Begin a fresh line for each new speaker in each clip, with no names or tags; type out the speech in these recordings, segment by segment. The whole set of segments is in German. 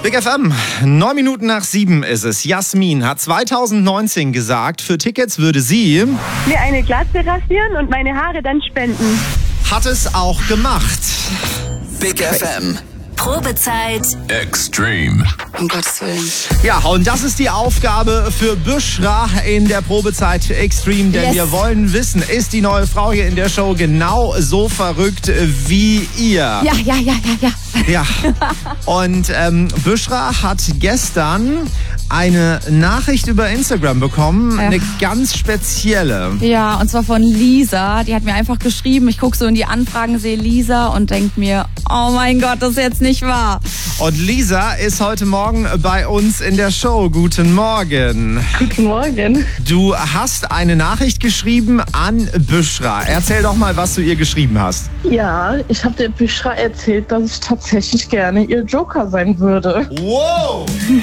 Big FM, 9 Minuten nach 7 ist es. Jasmin hat 2019 gesagt, für Tickets würde sie
mir eine Glatze rasieren und meine Haare dann spenden.
Hat es auch gemacht.
Big FM.
Probezeit
Extreme.
um Gottes Willen.
Ja, und das ist die Aufgabe für Büschra in der Probezeit Extreme, denn
Yes.
wir wollen wissen, ist die neue Frau hier in der Show genau so verrückt wie ihr?
Ja.
Ja. Und Büschra hat gestern eine Nachricht über Instagram bekommen, eine ganz spezielle.
Ja, und zwar von Lisa. Die hat mir einfach geschrieben. Ich gucke so in die Anfragen, sehe Lisa und denke mir, oh mein Gott, das ist jetzt nicht wahr.
Und Lisa ist heute Morgen bei uns in der Show. Guten Morgen.
Guten Morgen.
Du hast eine Nachricht geschrieben an Büschra. Erzähl doch mal, was du ihr geschrieben hast.
Ja, ich habe der Büschra erzählt, dass ich tatsächlich gerne ihr Joker sein würde.
Wow!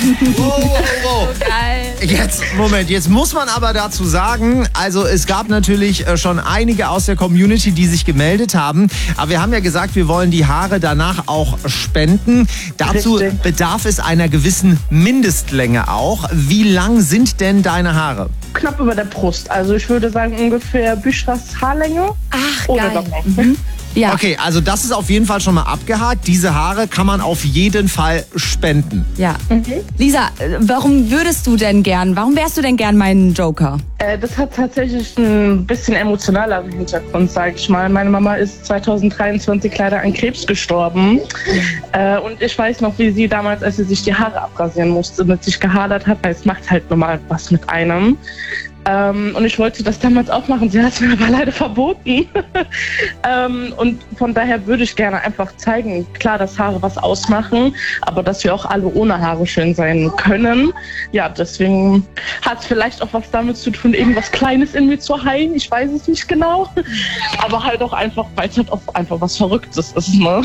Wow.
Geil.
Jetzt muss man aber dazu sagen, also es gab natürlich schon einige aus der Community, die sich gemeldet haben, aber wir haben ja gesagt, wir wollen die Haare danach auch spenden. Dazu
Richtig.
bedarf es einer gewissen Mindestlänge auch. Wie lang sind denn deine Haare?
Knapp über der Brust. Also ich würde sagen ungefähr Büschras Haarlänge.
Ach,
Ohne
geil.
Locken.
Ja.
Okay, also das ist auf jeden Fall schon mal abgehakt. Diese Haare kann man auf jeden Fall spenden.
Ja. Lisa, warum wärst du denn gern mein Joker?
Das hat tatsächlich ein bisschen emotionaleren Hintergrund, sage ich mal. Meine Mama ist 2023 leider an Krebs gestorben. Und ich weiß noch, wie sie damals, als sie sich die Haare abrasieren musste, mit sich gehadert hat, weil es macht halt normal was mit einem. Und ich wollte das damals auch machen, sie hat es mir aber leider verboten. Und von daher würde ich gerne einfach zeigen, klar, dass Haare was ausmachen, aber dass wir auch alle ohne Haare schön sein können. Ja, deswegen hat es vielleicht auch was damit zu tun, irgendwas Kleines in mir zu heilen, ich weiß es nicht genau. Aber halt auch einfach, weil es halt auch einfach was Verrücktes ist, ne?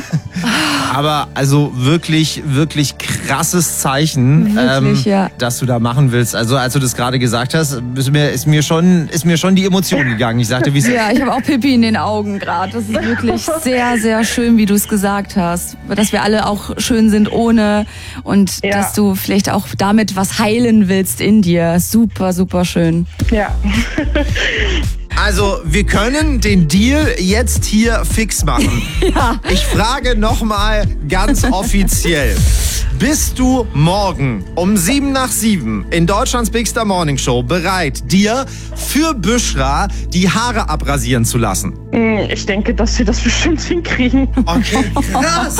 Aber also wirklich, wirklich krasses Zeichen,
Wirklich, ja.
dass du da machen willst. Also als du das gerade gesagt hast, ist mir schon die Emotion gegangen. Ich sagte, wie es
Ja, ich habe auch Pipi in den Augen gerade. Das ist wirklich sehr, sehr schön, wie du es gesagt hast. Dass wir alle auch schön sind ohne und
Ja.
dass du vielleicht auch damit was heilen willst in dir. Super, super schön.
Ja.
Also, wir können den Deal jetzt hier fix machen.
Ja.
Ich frage nochmal ganz offiziell. Bist du morgen um 7 nach 7 in Deutschlands Big Star Morning Show bereit, dir für Büschra die Haare abrasieren zu lassen?
Ich denke, dass wir das bestimmt hinkriegen.
Okay, krass.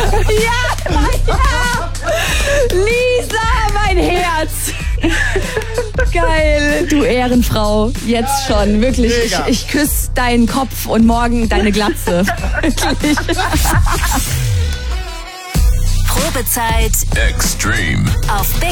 Lisa, mein Herz. Geil, du Ehrenfrau. Jetzt schon, wirklich.
Mega.
Ich küsse deinen Kopf und morgen deine Glatze. Wirklich.
Probezeit
Extreme.
auf Big